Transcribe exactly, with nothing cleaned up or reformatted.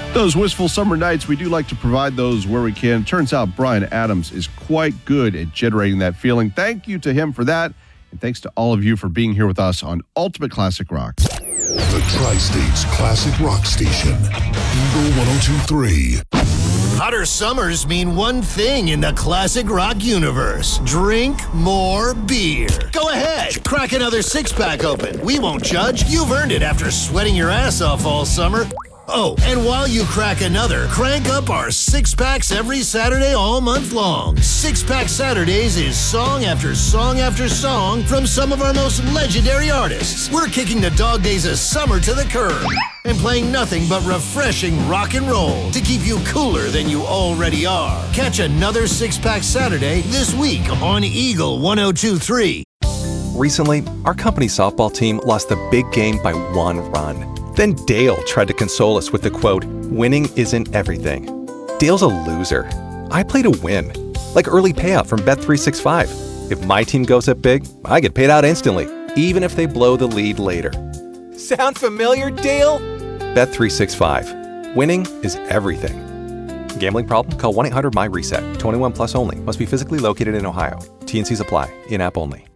Those wistful summer nights, we do like to provide those where we can. Turns out Bryan Adams is quite good at generating that feeling. Thank you to him for that. And thanks to all of you for being here with us on Ultimate Classic Rock. The Tri-State's Classic Rock Station, Eagle one oh two point three. Hotter summers mean one thing in the classic rock universe. Drink more beer. Go ahead, crack another six-pack open. We won't judge. You've earned it after sweating your ass off all summer. Oh, and while you crack another, crank up our six-packs every Saturday all month long. Six-Pack Saturdays is song after song after song from some of our most legendary artists. We're kicking the dog days of summer to the curb and playing nothing but refreshing rock and roll to keep you cooler than you already are. Catch another Six-Pack Saturday this week on Eagle one oh two point three. Recently, our company softball team lost the big game by one run. Then Dale tried to console us with the quote, "Winning isn't everything." Dale's a loser. I play to win. Like early payout from Bet three sixty-five. If my team goes up big, I get paid out instantly, even if they blow the lead later. Sound familiar, Dale? Bet three sixty-five. Winning is everything. Gambling problem? Call one eight hundred M Y RESET. twenty-one plus only. Must be physically located in Ohio. T and Cs apply. In-app only.